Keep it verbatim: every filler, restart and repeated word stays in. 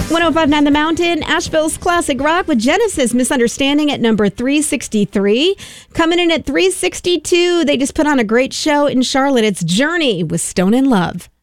one oh five point nine The Mountain, Asheville's classic rock with Genesis Misunderstanding at number three sixty-three. Coming in at three sixty-two, they just put on a great show in Charlotte. It's Journey with Stone in Love.